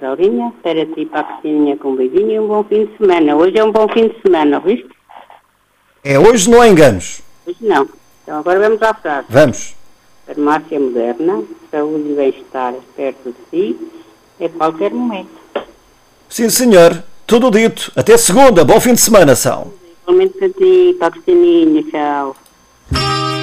Laurinha, para ti, para a Cristinha com um beijinho e um bom fim de semana. Hoje é um bom fim de semana, viste? É hoje, não há enganos. Hoje não. Então agora vamos à frase. Vamos. Farmácia moderna, saúde e bem-estar perto de si, a qualquer momento. Sim, senhor. Tudo dito. Até segunda. Bom fim de semana, são. Igualmente para ti, para a Cristininha, tchau.